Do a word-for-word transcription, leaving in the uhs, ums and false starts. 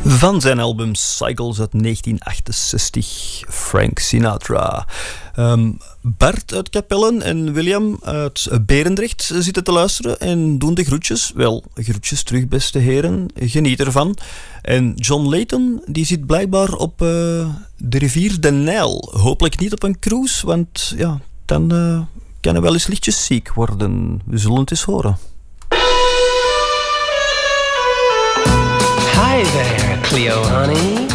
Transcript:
Van zijn album Cycles uit negentien achtenzestig, Frank Sinatra. Um, Bart uit Capellen en William uit Berendrecht zitten te luisteren en doen de groetjes. Wel, groetjes terug, beste heren. Geniet ervan. En John Layton, die zit blijkbaar op uh, de rivier de Nijl. Hopelijk niet op een cruise, want ja, dan uh, kan hij wel eens lichtjes ziek worden. We zullen het eens horen. Hi there, Cleo honey.